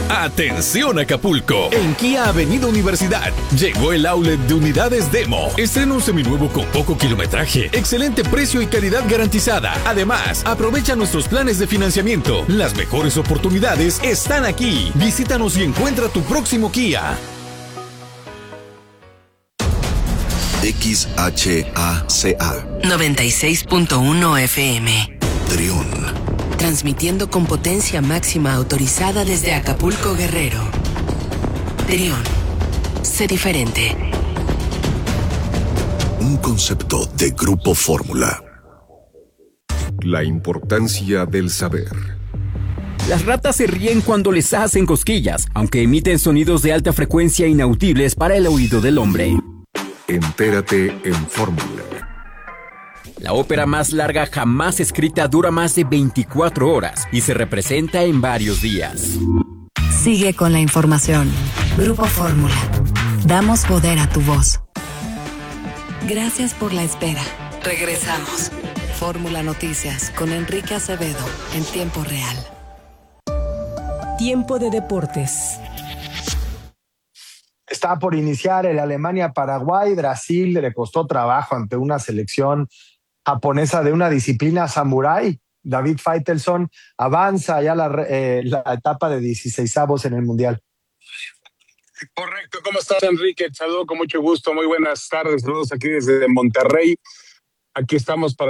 Atención Acapulco, en Kia Avenida Universidad llegó el outlet de unidades Demo. Estrena un seminuevo con poco kilometraje, excelente precio y calidad garantizada. Además, aprovecha nuestros planes de financiamiento. Las mejores oportunidades están aquí. Visítanos y encuentra tu próximo Kia. XHACA 96.1 FM. Trión. Transmitiendo con potencia máxima autorizada desde Acapulco, Guerrero. Trión. Sé diferente. Un concepto de Grupo Fórmula. La importancia del saber. Las ratas se ríen cuando les hacen cosquillas, aunque emiten sonidos de alta frecuencia inaudibles para el oído del hombre. Entérate en Fórmula. La ópera más larga jamás escrita dura más de 24 horas y se representa en varios días. Sigue con la información. Grupo Fórmula. Damos poder a tu voz. Gracias por la espera. Regresamos. Fórmula Noticias con Enrique Acevedo en tiempo real. Tiempo de deportes. Está por iniciar el Alemania-Paraguay. Brasil le costó trabajo ante una selección japonesa de una disciplina samurái. David Faitelson avanza ya la etapa de 16avos en el Mundial. Correcto, ¿cómo estás, Enrique? Saludo con mucho gusto, muy buenas tardes, saludos aquí desde Monterrey. Aquí estamos para